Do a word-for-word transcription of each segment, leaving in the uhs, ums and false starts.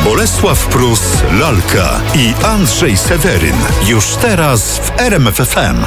Bolesław Prus, Lalka i Andrzej Seweryn. Już teraz w R M F F M.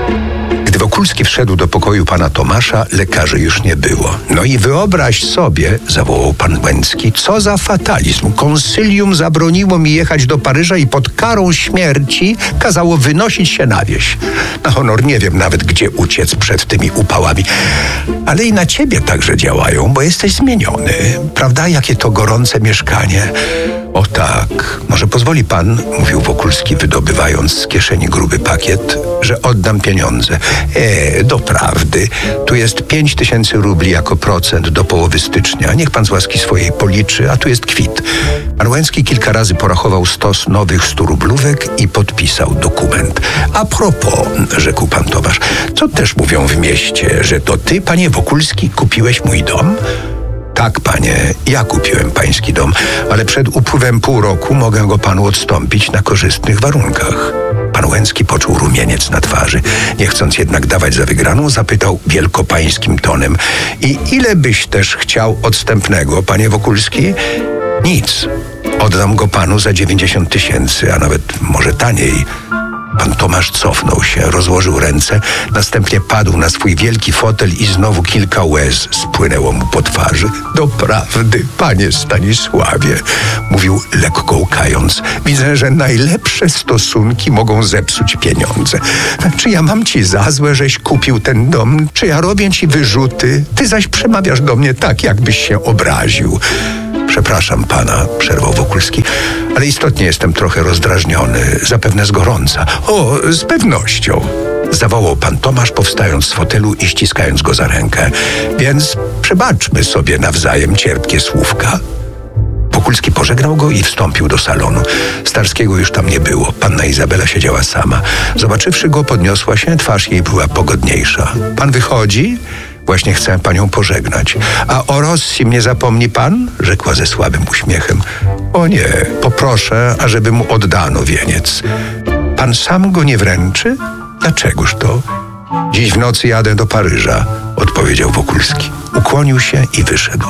Gdy Wokulski wszedł do pokoju pana Tomasza, lekarzy już nie było. No i wyobraź sobie, zawołał pan Łęcki, co za fatalizm. Konsylium zabroniło mi jechać do Paryża i pod karą śmierci kazało wynosić się na wieś. Na honor nie wiem nawet, gdzie uciec przed tymi upałami. Ale i na ciebie także działają, bo jesteś zmieniony. Prawda, jakie to gorące mieszkanie? O tak, może pozwoli pan, mówił Wokulski, wydobywając z kieszeni gruby pakiet, że oddam pieniądze. E, doprawdy, tu jest pięć tysięcy rubli jako procent do połowy stycznia. Niech pan z łaski swojej policzy, a tu jest kwit. Pan Łęcki kilka razy porachował stos nowych stu rublówek i podpisał dokument. A propos, rzekł pan Tomasz, co też mówią w mieście, że to ty, panie Wokulski, kupiłeś mój dom? Tak, panie, ja kupiłem pański dom, ale przed upływem pół roku mogę go panu odstąpić na korzystnych warunkach. Pan Łęcki poczuł rumieniec na twarzy. Nie chcąc jednak dawać za wygraną, zapytał wielkopańskim tonem: i ile byś też chciał odstępnego, panie Wokulski? Nic. Oddam go panu za dziewięćdziesiąt tysięcy, a nawet może taniej. Pan Tomasz cofnął się, rozłożył ręce, następnie padł na swój wielki fotel i znowu kilka łez spłynęło mu po twarzy. Doprawdy, panie Stanisławie, mówił lekko łkając, widzę, że najlepsze stosunki mogą zepsuć pieniądze. Czy ja mam ci za złe, żeś kupił ten dom? Czy ja robię ci wyrzuty? Ty zaś przemawiasz do mnie tak, jakbyś się obraził. Przepraszam pana, przerwał Wokulski, ale istotnie jestem trochę rozdrażniony, zapewne z gorąca. O, z pewnością, zawołał pan Tomasz, powstając z fotelu i ściskając go za rękę. Więc przebaczmy sobie nawzajem cierpkie słówka. Wokulski pożegnał go i wstąpił do salonu. Starskiego już tam nie było. Panna Izabela siedziała sama. Zobaczywszy go, podniosła się, twarz jej była pogodniejsza. Pan wychodzi? Właśnie chcę panią pożegnać. A o Rosji nie zapomni pan? Rzekła ze słabym uśmiechem. O nie, poproszę, ażeby mu oddano wieniec. Pan sam go nie wręczy? Dlaczegoż to? Dziś w nocy jadę do Paryża, odpowiedział Wokulski. Ukłonił się i wyszedł.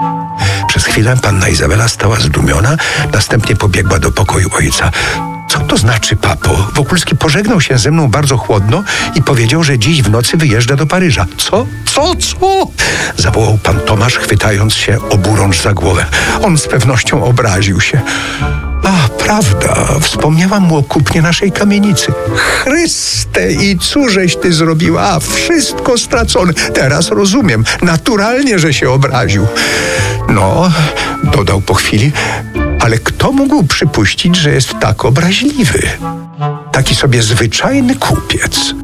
Przez chwilę panna Izabela stała zdumiona, następnie pobiegła do pokoju ojca. Co to znaczy, papo? Wokulski pożegnał się ze mną bardzo chłodno i powiedział, że dziś w nocy wyjeżdża do Paryża. Co? Co? Co? Zawołał pan Tomasz, chwytając się oburącz za głowę. On z pewnością obraził się. A, prawda, wspomniałam mu o kupnie naszej kamienicy. Chryste, i cóżeś ty zrobiła? A, wszystko stracone. Teraz rozumiem. Naturalnie, że się obraził. No, dodał po chwili, ale kto mógł przypuścić, że jest tak obraźliwy? Taki sobie zwyczajny kupiec.